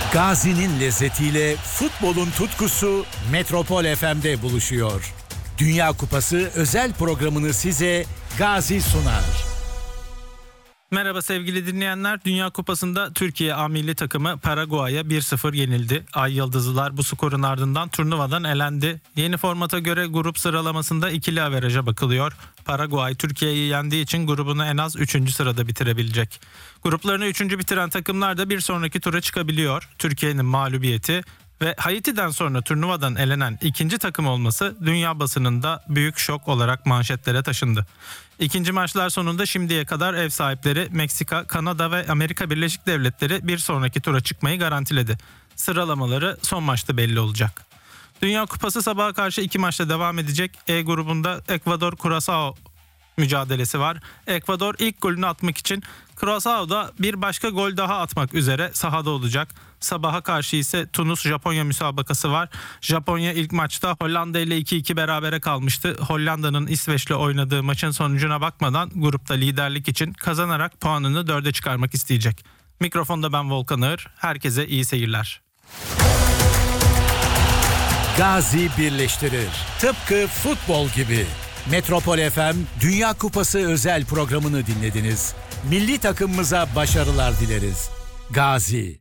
Gazi'nin lezzetiyle futbolun tutkusu Metropol FM'de buluşuyor. Dünya Kupası özel programını size Gazi sunar. Merhaba sevgili dinleyenler. Dünya Kupası'nda Türkiye A milli takımı Paraguay'a 1-0 yenildi. Ay Yıldızlılar bu skorun ardından turnuvadan elendi. Yeni formata göre grup sıralamasında ikili averaja bakılıyor. Paraguay Türkiye'yi yendiği için grubunu en az 3. sırada bitirebilecek. Gruplarını 3. bitiren takımlar da bir sonraki tura çıkabiliyor. Türkiye'nin mağlubiyeti ve Haiti'den sonra turnuvadan elenen ikinci takım olması dünya basınında büyük şok olarak manşetlere taşındı. İkinci maçlar sonunda şimdiye kadar ev sahipleri Meksika, Kanada ve Amerika Birleşik Devletleri bir sonraki tura çıkmayı garantiledi. Sıralamaları son maçta belli olacak. Dünya Kupası sabaha karşı 2 maçla devam edecek. E grubunda Ekvador-Curaçao mücadelesi var. Ekvador ilk golünü atmak için, Curaçao'da bir başka gol daha atmak üzere sahada olacak. Sabaha karşı ise Tunus-Japonya müsabakası var. Japonya ilk maçta Hollanda ile 2-2 berabere kalmıştı. Hollanda'nın İsveç'le oynadığı maçın sonucuna bakmadan grupta liderlik için kazanarak puanını 4'e çıkarmak isteyecek. Mikrofonda ben Volkan Ağır. Herkese iyi seyirler. Gazi birleştirir. Tıpkı futbol gibi. Metropol FM Dünya Kupası özel programını dinlediniz. Milli takımımıza başarılar dileriz. Gazi.